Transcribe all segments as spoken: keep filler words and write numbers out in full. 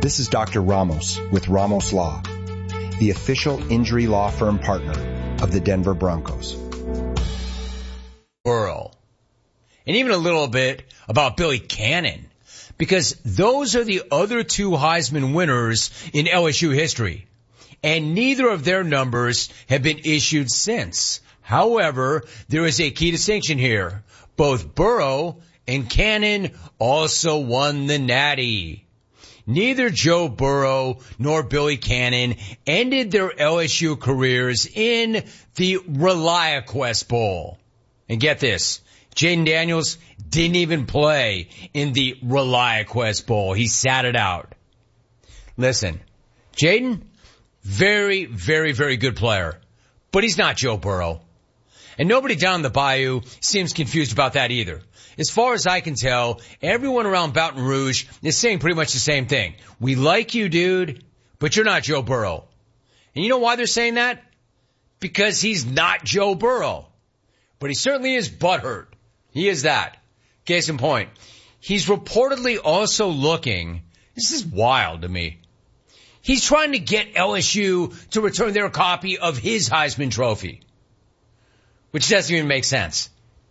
This is Doctor Ramos with Ramos Law, the official injury law firm partner of the Denver Broncos. Burrow. And even a little bit about Billy Cannon, because those are the other two Heisman winners in L S U history, and neither of their numbers have been issued since. However, there is a key distinction here. Both Burrow and Cannon also won the Natty. Neither Joe Burrow nor Billy Cannon ended their L S U careers in the ReliaQuest Bowl. And get this, Jayden Daniels didn't even play in the ReliaQuest Bowl. He sat it out. Listen, Jayden, very, very, very good player, but he's not Joe Burrow. And nobody down the bayou seems confused about that either. As far as I can tell, everyone around Baton Rouge is saying pretty much the same thing. We like you, dude, but you're not Joe Burrow. And you know why they're saying that? Because he's not Joe Burrow. But he certainly is butthurt. He is that. Case in point, he's reportedly also looking, this is wild to me, he's trying to get L S U to return their copy of his Heisman Trophy, which doesn't even make sense.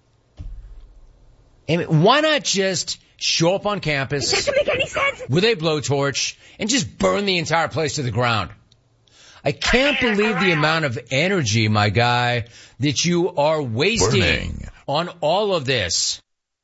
I mean, why not just show up on campus it doesn't make any sense. with a blowtorch and just burn the entire place to the ground? I can't believe the amount of energy, my guy, that you are wasting Burning. on all of this.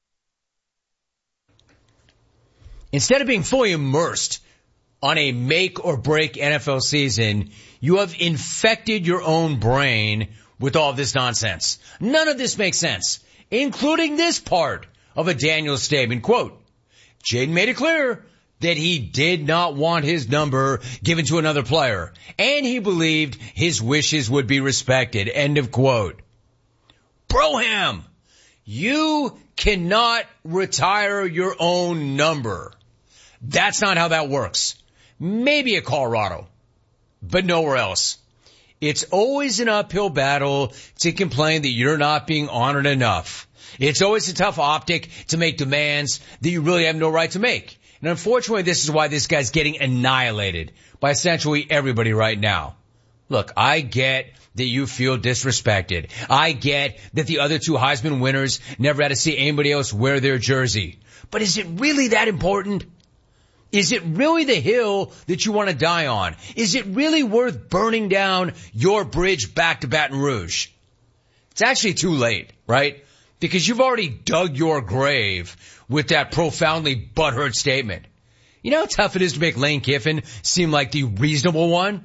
Instead of being fully immersed on a make or break N F L season, you have infected your own brain with all of this nonsense. None of this makes sense, including this part of a Daniels statement. Quote, Jayden made it clear that he did not want his number given to another player, and he believed his wishes would be respected. End of quote. Broham, you cannot retire your own number. That's not how that works. Maybe at Colorado, but nowhere else. It's always an uphill battle to complain that you're not being honored enough. It's always a tough optic to make demands that you really have no right to make. And unfortunately, this is why this guy's getting annihilated by essentially everybody right now. Look, I get that you feel disrespected. I get that the other two Heisman winners never had to see anybody else wear their jersey. But is it really that important? Is it really the hill that you want to die on? Is it really worth burning down your bridge back to Baton Rouge? It's actually too late, right? Because you've already dug your grave with that profoundly butthurt statement. You know how tough it is to make Lane Kiffin seem like the reasonable one?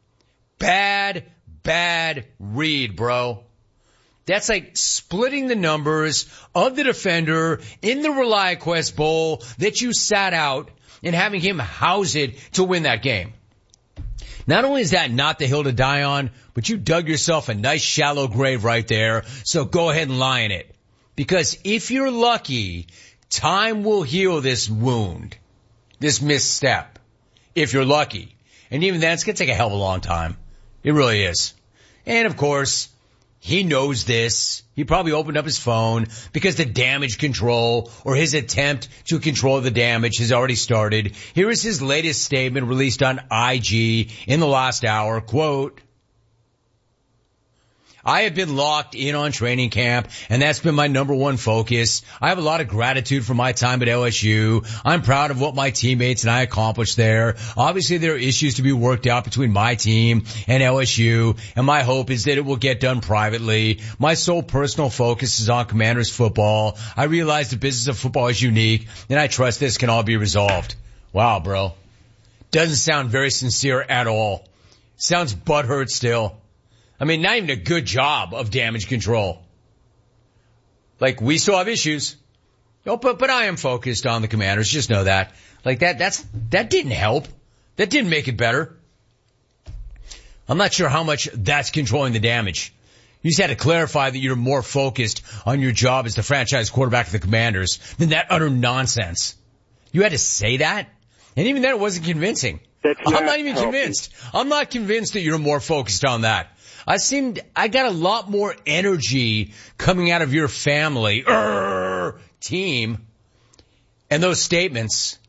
Bad, bad read, bro. That's like splitting the numbers of the defender in the ReliaQuest Bowl that you sat out and having him house it to win that game. Not only is that not the hill to die on, but you dug yourself a nice shallow grave right there, so go ahead and lie in it. Because if you're lucky, time will heal this wound, this misstep, if you're lucky. And even then, it's going to take a hell of a long time. It really is. And of course, he knows this. He probably opened up his phone because the damage control or his attempt to control the damage has already started. Here is his latest statement released on I G in the last hour. Quote, I have been locked in on training camp, and that's been my number one focus. I have a lot of gratitude for my time at L S U. I'm proud of what my teammates and I accomplished there. Obviously, there are issues to be worked out between my team and L S U, and my hope is that it will get done privately. My sole personal focus is on Commanders football. I realize the business of football is unique, and I trust this can all be resolved. Wow, bro. Doesn't sound very sincere at all. Sounds butthurt still. I mean, not even a good job of damage control. Like, we still have issues. Oh, but, but I am focused on the Commanders. Just know that. Like, that, that's, that didn't help. That didn't make it better. I'm not sure how much that's controlling the damage. You just had to clarify that you're more focused on your job as the franchise quarterback of the Commanders than that utter nonsense. You had to say that? And even then it wasn't convincing. That's I'm not not even helping. convinced. I'm not convinced that you're more focused on that. I seemed, I got a lot more energy coming out of your family, er, team, and those statements